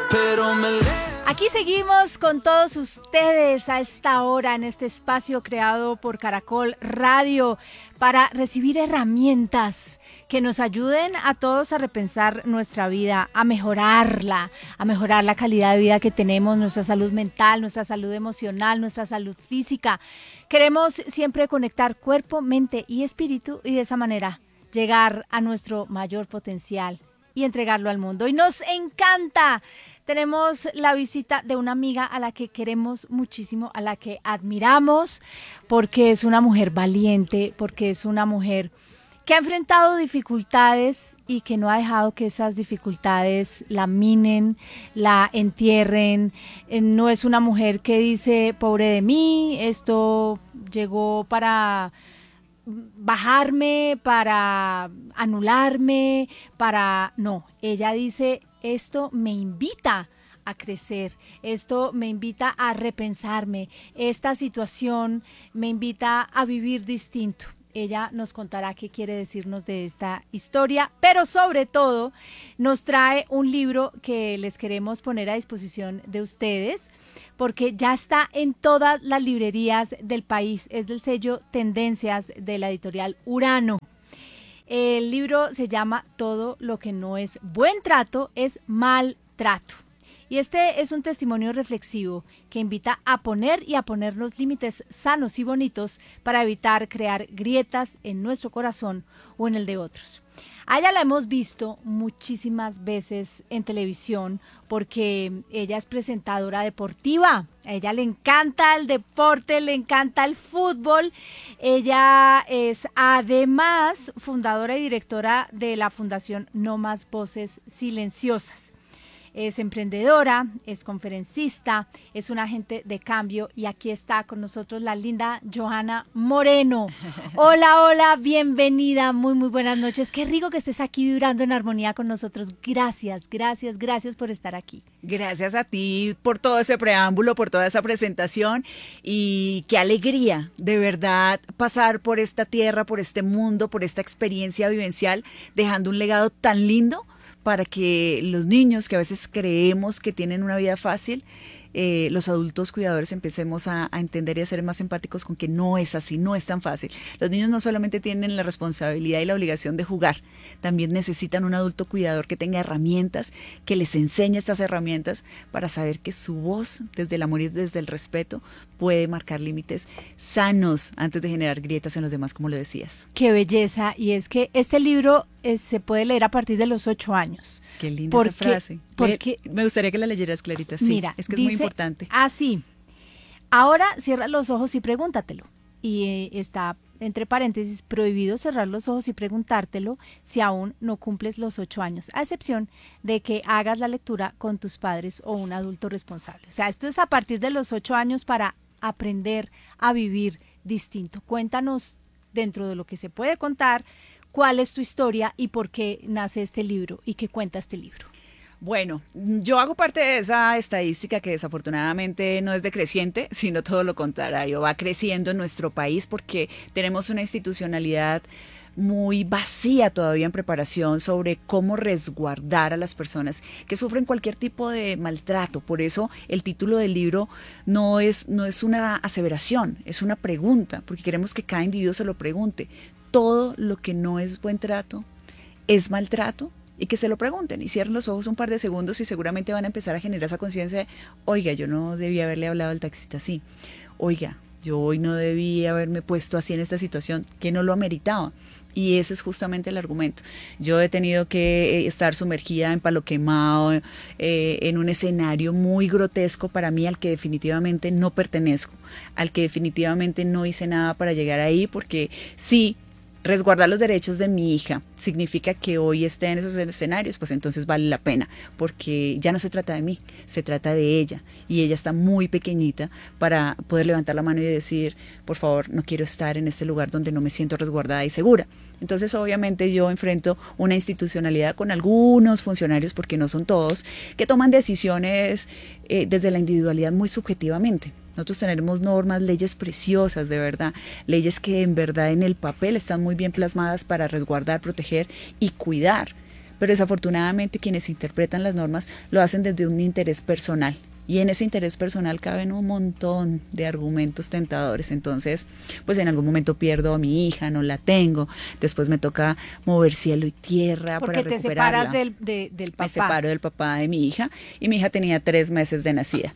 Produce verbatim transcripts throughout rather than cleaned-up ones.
pero me le... Aquí seguimos con todos ustedes a esta hora en este espacio creado por Caracol Radio para recibir herramientas que nos ayuden a todos a repensar nuestra vida, a mejorarla, a mejorar la calidad de vida que tenemos, nuestra salud mental, nuestra salud emocional, nuestra salud física. Queremos siempre conectar cuerpo, mente y espíritu y de esa manera llegar a nuestro mayor potencial y entregarlo al mundo. Y nos encanta. Tenemos la visita de una amiga a la que queremos muchísimo, a la que admiramos, porque es una mujer valiente, porque es una mujer que ha enfrentado dificultades y que no ha dejado que esas dificultades la minen, la entierren. No es una mujer que dice, pobre de mí, esto llegó para bajarme, para anularme, para... No, ella dice, esto me invita a crecer, esto me invita a repensarme, esta situación me invita a vivir distinto. Ella nos contará qué quiere decirnos de esta historia, pero sobre todo nos trae un libro que les queremos poner a disposición de ustedes, porque ya está en todas las librerías del país. Es del sello Tendencias de la editorial Urano. El libro se llama Todo lo que no es buen trato es maltrato. Y este es un testimonio reflexivo que invita a poner y a ponernos límites sanos y bonitos para evitar crear grietas en nuestro corazón o en el de otros. A ella la hemos visto muchísimas veces en televisión porque ella es presentadora deportiva. A ella le encanta el deporte, le encanta el fútbol. Ella es además fundadora y directora de la Fundación No Más Voces Silenciosas. Es emprendedora, es conferencista, es un agente de cambio y aquí está con nosotros la linda Johanna Moreno. Hola, hola, bienvenida, muy, muy buenas noches. Qué rico que estés aquí vibrando en armonía con nosotros. Gracias, gracias, gracias por estar aquí. Gracias a ti por todo ese preámbulo, por toda esa presentación y qué alegría, de verdad, pasar por esta tierra, por este mundo, por esta experiencia vivencial, dejando un legado tan lindo para que los niños que a veces creemos que tienen una vida fácil, eh, los adultos cuidadores empecemos a, a entender y a ser más empáticos con que no es así, no es tan fácil. Los niños no solamente tienen la responsabilidad y la obligación de jugar, también necesitan un adulto cuidador que tenga herramientas, que les enseñe estas herramientas para saber que su voz, desde el amor y desde el respeto, puede marcar límites sanos antes de generar grietas en los demás, como lo decías. Qué belleza, y es que este libro eh, se puede leer a partir de los ocho años. Qué linda porque, esa frase. Porque, Me gustaría que la leyeras, Clarita. Sí, mira, es que dice, es muy importante. Así, ahora cierra los ojos y pregúntatelo. Y eh, está entre paréntesis, prohibido cerrar los ojos y preguntártelo si aún no cumples los ocho años, a excepción de que hagas la lectura con tus padres o un adulto responsable. O sea, esto es a partir de los ocho años para aprender a vivir distinto. Cuéntanos, dentro de lo que se puede contar, cuál es tu historia y por qué nace este libro y qué cuenta este libro. Bueno, yo hago parte de esa estadística que desafortunadamente no es decreciente, sino todo lo contrario, va creciendo en nuestro país porque tenemos una institucionalidad muy vacía todavía en preparación sobre cómo resguardar a las personas que sufren cualquier tipo de maltrato. Por eso el título del libro no es, no es una aseveración, es una pregunta, porque queremos que cada individuo se lo pregunte. ¿Todo lo que no es buen trato es maltrato? Y que se lo pregunten y cierren los ojos un par de segundos y seguramente van a empezar a generar esa conciencia de, oiga, yo no debía haberle hablado al taxista así, oiga, yo hoy no debía haberme puesto así en esta situación que no lo ameritaba. Y ese es justamente el argumento. Yo he tenido que estar sumergida en palo quemado, eh, en un escenario muy grotesco para mí al que definitivamente no pertenezco, al que definitivamente no hice nada para llegar ahí, porque sí, resguardar los derechos de mi hija significa que hoy esté en esos escenarios, pues entonces vale la pena, porque ya no se trata de mí, se trata de ella, y ella está muy pequeñita para poder levantar la mano y decir, por favor, no quiero estar en este lugar donde no me siento resguardada y segura. Entonces, obviamente, yo enfrento una institucionalidad con algunos funcionarios, porque no son todos, que toman decisiones eh, desde la individualidad muy subjetivamente. Nosotros tenemos normas, leyes preciosas, de verdad, leyes que en verdad en el papel están muy bien plasmadas para resguardar, proteger y cuidar, pero desafortunadamente quienes interpretan las normas lo hacen desde un interés personal. Y en ese interés personal caben un montón de argumentos tentadores. Entonces, pues en algún momento pierdo a mi hija, no la tengo. Después me toca mover cielo y tierra Porque para te recuperarla. separas del, de, del papá. Me separo del papá de mi hija y mi hija tenía tres meses de nacida.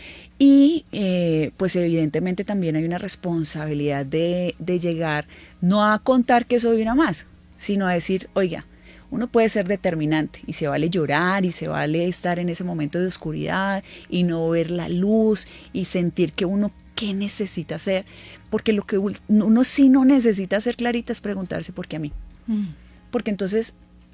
Y eh, pues evidentemente también hay una responsabilidad de, de llegar, no a contar que soy una más, sino a decir, oiga, uno puede ser determinante y se vale llorar y se vale estar en ese momento de oscuridad y no ver la luz y sentir que uno qué necesita hacer, porque lo que uno sí no necesita hacer, Clarita, es preguntarse por qué a mí. Mm. Porque entonces,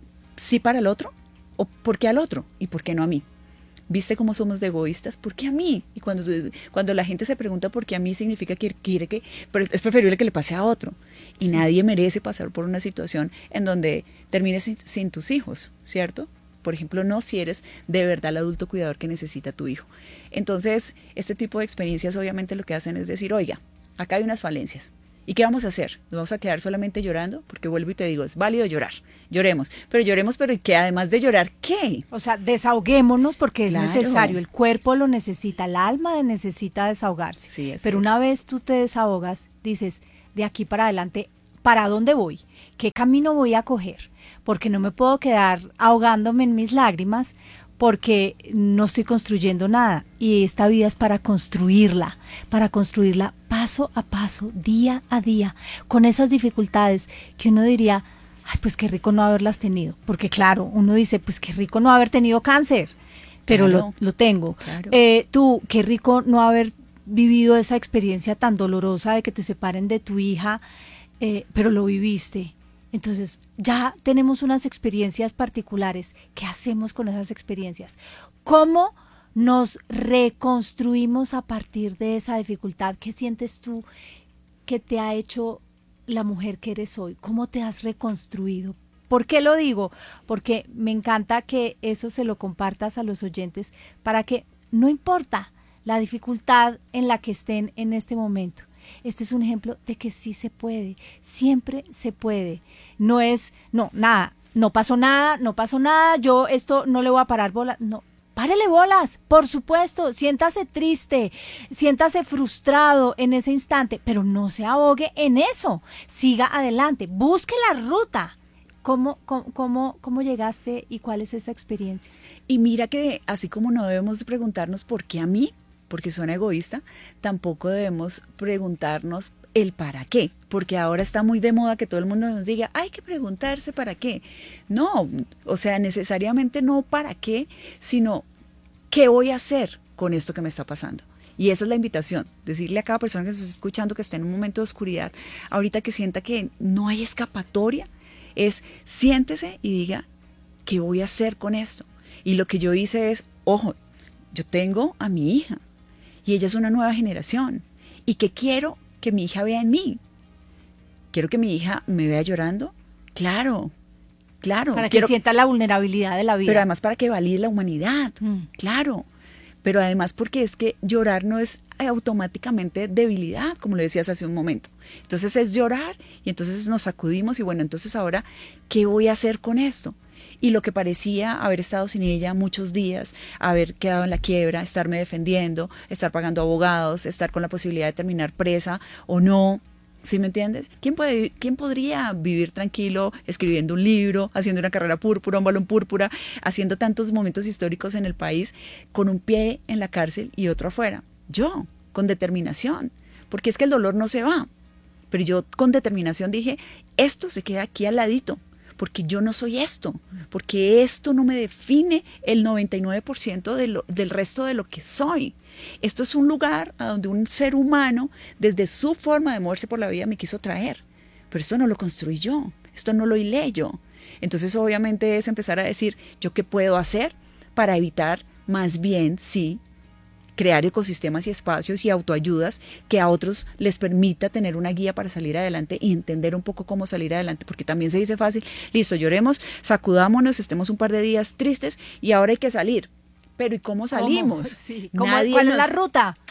sí para el otro o por qué al otro y por qué no a mí. ¿Viste cómo somos de egoístas? ¿Por qué a mí? Y cuando, cuando la gente se pregunta por qué a mí, significa que quiere que, pero es preferible que le pase a otro. Y sí. Nadie merece pasar por una situación en donde termines sin, sin tus hijos, ¿cierto? Por ejemplo, no si eres de verdad el adulto cuidador que necesita tu hijo. Entonces, este tipo de experiencias obviamente lo que hacen es decir, oiga, acá hay unas falencias. ¿Y qué vamos a hacer? ¿Nos vamos a quedar solamente llorando? Porque vuelvo y te digo, es válido llorar, lloremos, pero lloremos, pero ¿y qué? Además de llorar, ¿qué? O sea, desahoguémonos porque es Claro. necesario, el cuerpo lo necesita, el alma necesita desahogarse. Sí, pero es. Una vez tú te desahogas, dices, de aquí para adelante, ¿para dónde voy? ¿Qué camino voy a coger? Porque no me puedo quedar ahogándome en mis lágrimas, porque no estoy construyendo nada y esta vida es para construirla, para construirla paso a paso, día a día, con esas dificultades que uno diría, ay, pues qué rico no haberlas tenido, porque claro, uno dice, pues qué rico no haber tenido cáncer, pero claro, lo, lo tengo. Claro. Eh, tú, qué rico no haber vivido esa experiencia tan dolorosa de que te separen de tu hija, eh, pero lo viviste. Entonces, ya tenemos unas experiencias particulares. ¿Qué hacemos con esas experiencias? ¿Cómo nos reconstruimos a partir de esa dificultad? ¿Qué sientes tú que te ha hecho la mujer que eres hoy? ¿Cómo te has reconstruido? ¿Por qué lo digo? Porque me encanta que eso se lo compartas a los oyentes para que no importa la dificultad en la que estén en este momento. Este es un ejemplo de que sí se puede, siempre se puede. No es, no, nada, no pasó nada, no pasó nada, yo esto no le voy a parar bolas, no, párele bolas, por supuesto, siéntase triste, siéntase frustrado en ese instante, pero no se ahogue en eso, siga adelante, busque la ruta. ¿Cómo, cómo, cómo, cómo llegaste y cuál es esa experiencia? Y mira que así como no debemos preguntarnos por qué a mí, porque suena egoísta, tampoco debemos preguntarnos el para qué, porque ahora está muy de moda que todo el mundo nos diga, hay que preguntarse para qué. No, o sea, necesariamente no para qué, sino qué voy a hacer con esto que me está pasando. Y esa es la invitación, decirle a cada persona que se está escuchando que está en un momento de oscuridad, ahorita que sienta que no hay escapatoria, es siéntese y diga, ¿qué voy a hacer con esto? Y lo que yo hice es, ojo, yo tengo a mi hija, y ella es una nueva generación. ¿Y qué quiero que mi hija vea en mí? ¿Quiero que mi hija me vea llorando? Claro, claro. Para quiero, que sienta la vulnerabilidad de la vida. Pero además para que valide la humanidad, mm. claro. Pero además porque es que llorar no es automáticamente debilidad, como lo decías hace un momento. Entonces es llorar y entonces nos sacudimos y bueno, entonces ahora, ¿qué voy a hacer con esto? Y lo que parecía haber estado sin ella muchos días, haber quedado en la quiebra, estarme defendiendo, estar pagando abogados, estar con la posibilidad de terminar presa o no, ¿sí me entiendes? ¿Quién puede, quién podría vivir tranquilo escribiendo un libro, haciendo una carrera púrpura, un balón púrpura, haciendo tantos momentos históricos en el país con un pie en la cárcel y otro afuera? Yo, con determinación, porque es que el dolor no se va, pero yo con determinación dije, esto se queda aquí al ladito, porque yo no soy esto, porque esto no me define el noventa y nueve por ciento de lo, del resto de lo que soy. Esto es un lugar a donde un ser humano, desde su forma de moverse por la vida, me quiso traer. Pero esto no lo construí yo, esto no lo hilé yo. Entonces, obviamente, es empezar a decir, ¿yo qué puedo hacer para evitar, más bien, sí, crear ecosistemas y espacios y autoayudas que a otros les permita tener una guía para salir adelante y entender un poco cómo salir adelante? Porque también se dice fácil, listo, lloremos, sacudámonos, estemos un par de días tristes y ahora hay que salir. Pero ¿y cómo salimos? Sí. ¿Cómo, Nadie ¿Cuál nos... es la ruta?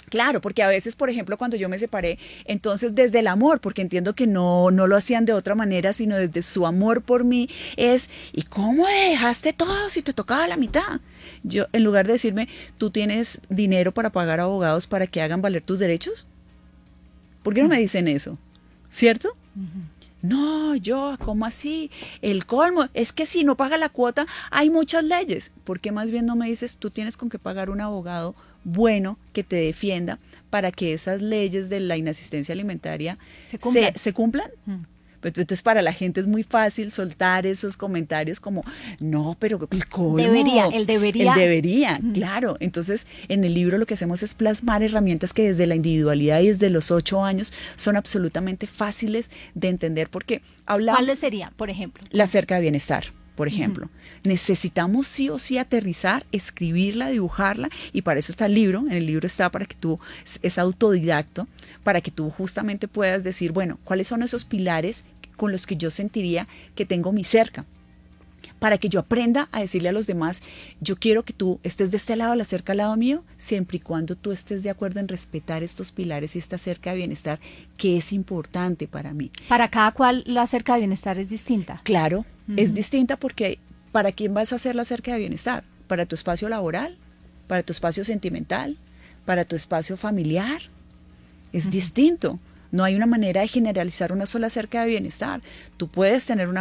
Claro, porque a veces, por ejemplo, cuando yo me separé, entonces desde el amor, porque entiendo que no, no lo hacían de otra manera, sino desde su amor por mí, es, ¿y cómo dejaste todo si te tocaba la mitad? Yo, en lugar de decirme, ¿tú tienes dinero para pagar abogados para que hagan valer tus derechos? ¿Por qué no me dicen eso? ¿Cierto? Uh-huh. No, yo, ¿cómo así? El colmo, es que si no paga la cuota, hay muchas leyes. ¿Por qué más bien no me dices, tú tienes con qué pagar un abogado bueno que te defienda para que esas leyes de la inasistencia alimentaria se cumplan? ¿Se, se cumplan? Mm. Pues, entonces para la gente es muy fácil soltar esos comentarios como, no, pero el colmo. Debería, él debería. Él debería, mm. claro. Entonces en el libro lo que hacemos es plasmar herramientas que desde la individualidad y desde los ocho años son absolutamente fáciles de entender porque hablamos. ¿Cuáles serían, por ejemplo? La cerca de bienestar. Por ejemplo, uh-huh. necesitamos sí o sí aterrizar, escribirla, dibujarla, y para eso está el libro. En el libro está para que tú, es autodidacto, para que tú justamente puedas decir, bueno, ¿cuáles son esos pilares con los que yo sentiría que tengo mi cerca? Para que yo aprenda a decirle a los demás, yo quiero que tú estés de este lado de la cerca al lado mío, siempre y cuando tú estés de acuerdo en respetar estos pilares y esta cerca de bienestar que es importante para mí. Para cada cual la cerca de bienestar es distinta. Claro, uh-huh. es distinta porque ¿para quién vas a hacer la cerca de bienestar? ¿Para tu espacio laboral? ¿Para tu espacio sentimental? ¿Para tu espacio familiar? Es uh-huh. distinto. No hay una manera de generalizar una sola cerca de bienestar. Tú puedes tener una